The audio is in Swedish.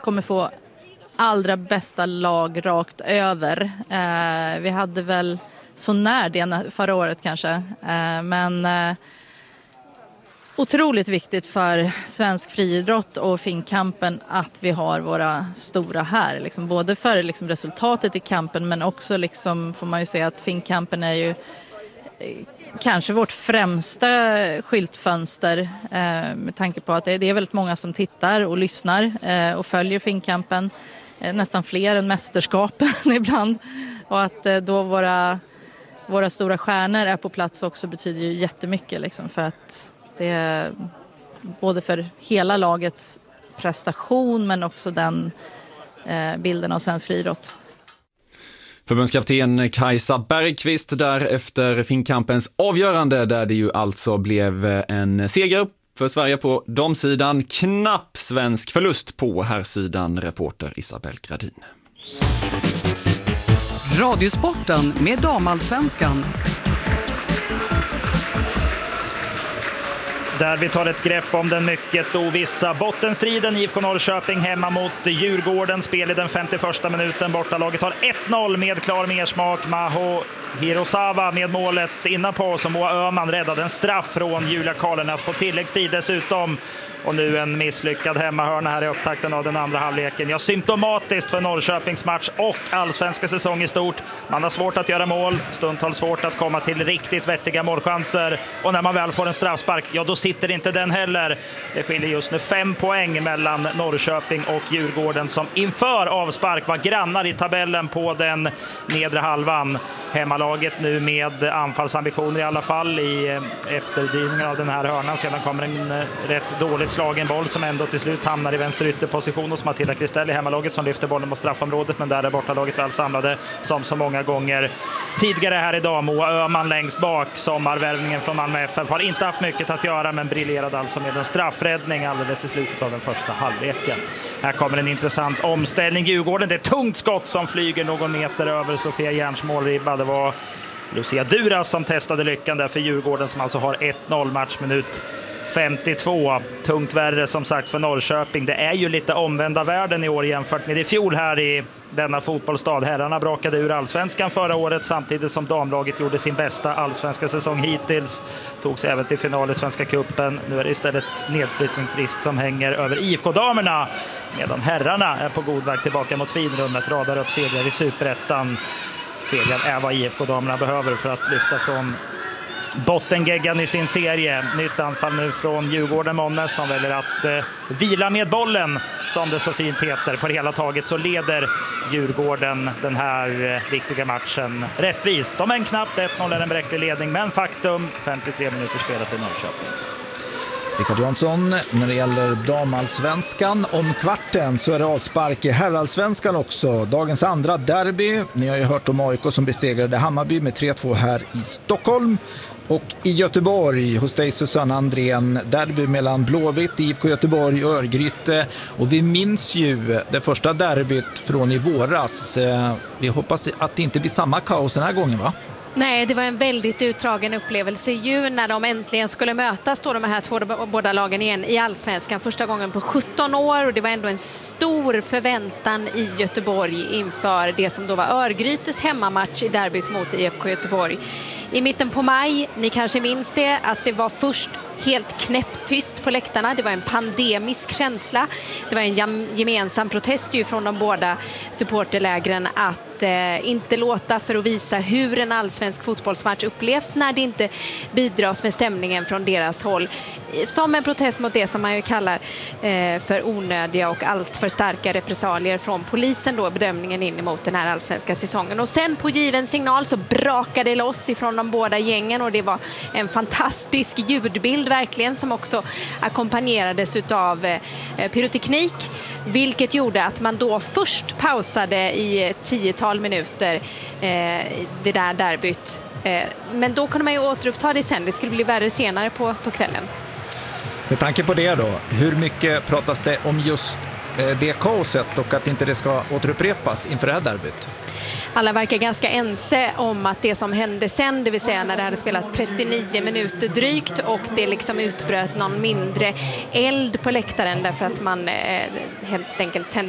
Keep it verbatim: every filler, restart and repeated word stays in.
kommer få allra bästa lag rakt över. Eh, vi hade väl så när det förra året kanske. Eh, men eh, otroligt viktigt för svensk friidrott och Finnkampen att vi har våra stora här. Liksom, både för liksom, resultatet i kampen, men också liksom, får man ju säga att Finnkampen är ju kanske vårt främsta skyltfönster eh, med tanke på att det, det är väldigt många som tittar och lyssnar eh, och följer Finnkampen. Eh, nästan fler än mästerskapen ibland. Och att eh, då våra, våra stora stjärnor är på plats också betyder ju jättemycket. Liksom, för att det är både för hela lagets prestation men också den eh, bilden av svensk friidrott. Förbundskapten Kajsa Bergqvist där efter Finnkampens avgörande, där det ju alltså blev en seger för Sverige på damsidan. Knapp svensk förlust på herrsidan, reporter Isabel Gradin. Radiosporten med damallsvenskan. Där vi tar ett grepp om den mycket ovissa bottenstriden. I F K Norrköping hemma mot Djurgården. Spel i den femtioförsta minuten. Bortalaget har ett noll med klar mersmak. Maho Hirosawa med målet innan på, som Moa Öhman räddade en straff från Julia Karlenas på tilläggstid dessutom. Och nu en misslyckad hemmahörna här i upptakten av den andra halvleken. Ja, symptomatiskt för Norrköpings match och allsvenska säsong i stort. Man har svårt att göra mål, stundtals svårt att komma till riktigt vettiga målchanser. Och när man väl får en straffspark, ja då sitter inte den heller. Det skiljer just nu fem poäng mellan Norrköping och Djurgården, som inför avspark var grannar i tabellen på den nedre halvan. Hemmalaget nu med anfallsambitioner i alla fall i efterdrivningen av den här hörnan. Sedan kommer en rätt dåligt slagen boll som ändå till slut hamnar i vänster ytterposition hos Matilda Kristell i hemmalaget, som lyfter bollen mot straffområdet, men där är bortalaget väl samlade som så många gånger tidigare här idag. Moa Öhman längst bak, sommarvärvningen från Malmö F F, har inte haft mycket att göra men briljerade alltså med en straffräddning alldeles i slutet av den första halvleken. Här kommer en intressant omställning. Djurgården, det är ett tungt skott som flyger någon meter över Sofia Järns målribba. Det var Lucia Duras som testade lyckan där för Djurgården, som alltså har ett noll matchminut femtiotvå. Tungt värre som sagt för Norrköping. Det är ju lite omvända världen i år jämfört med i fjol här i denna fotbollsstad. Herrarna brakade ur allsvenskan förra året samtidigt som damlaget gjorde sin bästa allsvenska säsong hittills. Togs även till final i Svenska cupen. Nu är det istället nedflyttningsrisk som hänger över I F K-damerna, medan herrarna är på god väg tillbaka mot finrummet, radar upp segrar i Superettan. Segern är vad I F K-damerna behöver för att lyfta från bottengeggan i sin serie. Nytt anfall nu från Djurgården Månnes, som väljer att eh, vila med bollen, som det så fint heter. På det hela taget så leder Djurgården den här eh, viktiga matchen rättvist. De är en knappt ett noll, är en bräcklig ledning, men faktum, femtiotre minuter spelat i Norrköping. Rickard Jansson, när det gäller damallsvenskan om kvarten så är det avspark i herrallsvenskan också. Dagens andra derby. Ni har ju hört om A I K som besegrade Hammarby med tre två här i Stockholm. Och i Göteborg hos dig Susanne Andrén, derby mellan Blåvitt, I F K Göteborg och Örgryte. Och vi minns ju det första derbyt från i våras. Vi hoppas att det inte blir samma kaos den här gången, va? Nej, det var en väldigt utdragen upplevelse ju när de äntligen skulle mötas då, de här två båda lagen igen i allsvenskan första gången på sjutton år, och det var ändå en stor förväntan i Göteborg inför det som då var Örgrytes hemmamatch i derbyt mot I F K Göteborg. I mitten på maj, ni kanske minns det, att det var först helt knäpptyst på läktarna. Det var en pandemisk känsla. Det var en gemensam protest ju från de båda supporterlägren att eh, inte låta för att visa hur en allsvensk fotbollsmatch upplevs när det inte bidras med stämningen från deras håll. Som en protest mot det som man ju kallar eh, för onödiga och allt för starka repressalier från polisen då, bedömningen in emot den här allsvenska säsongen. Och sen på given signal så brakade det loss ifrån de båda gängen, och det var en fantastisk ljudbild verkligen, som också ackompanjerades utav eh, pyroteknik, vilket gjorde att man då först pausade i tiotal minuter eh, det där derbyt. Eh, men då kunde man ju återuppta det sen. Det skulle bli värre senare på, på kvällen. Med tanke på det då, hur mycket pratas det om just eh, det kaoset och att inte det ska återupprepas inför det här derbyt? Alla verkar ganska ense om att det som hände sen, det vill säga när det hade spelats trettionio minuter drygt och det liksom utbröt någon mindre eld på läktaren därför att man eh, helt enkelt tände